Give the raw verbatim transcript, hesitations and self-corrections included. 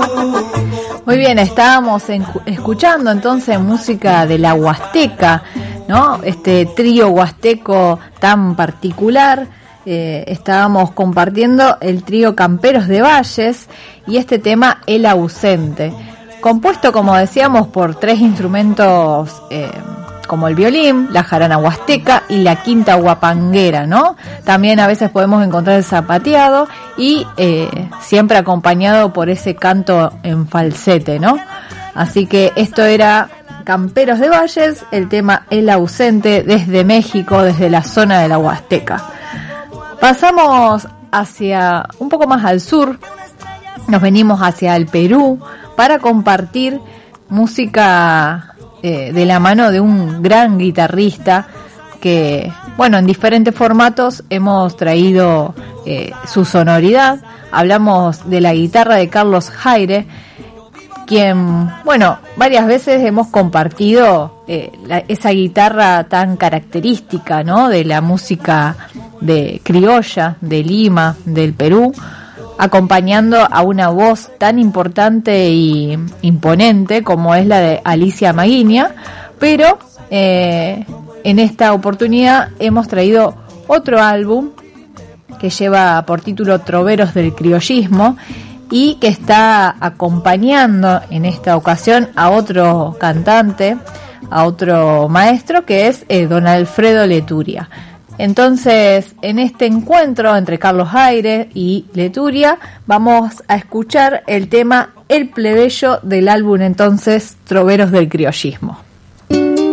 Muy bien, estábamos en, escuchando entonces música de la Huasteca, ¿no? Este trío huasteco tan particular. Eh, estábamos compartiendo el trío Camperos de Valles y este tema El Ausente, compuesto, como decíamos, por tres instrumentos eh, como el violín, la jarana huasteca y la quinta huapanguera, ¿no? También a veces podemos encontrar el zapateado y eh, siempre acompañado por ese canto en falsete, ¿no? Así que esto era Camperos de Valles, el tema El Ausente, desde México, desde la zona de la Huasteca. Pasamos hacia un poco más al sur, nos venimos hacia el Perú para compartir música eh, de la mano de un gran guitarrista que, bueno, en diferentes formatos hemos traído eh, su sonoridad. Hablamos de la guitarra de Carlos Jaire, quien, bueno, varias veces hemos compartido eh, la, esa guitarra tan característica, ¿no?, de la música de criolla, de Lima, del Perú, acompañando a una voz tan importante y imponente como es la de Alicia Maguiña, pero eh, en esta oportunidad hemos traído otro álbum que lleva por título Troveros del Criollismo y que está acompañando en esta ocasión a otro cantante, a otro maestro, que es eh, don Alfredo Leturia. Entonces, en este encuentro entre Carlos Jaire y Leturia, vamos a escuchar el tema El Plebeyo del álbum entonces Troveros del Criollismo.